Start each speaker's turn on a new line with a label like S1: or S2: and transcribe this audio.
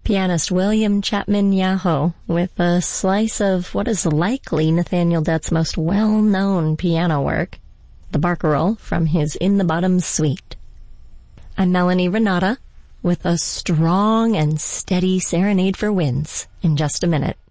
S1: Pianist William Chapman Yaho with a slice of what is likely Nathaniel Dett's most well-known piano work, the Barcarolle from his In the Bottom Suite. I'm Melanie Renata with a strong and steady serenade for winds in just a minute.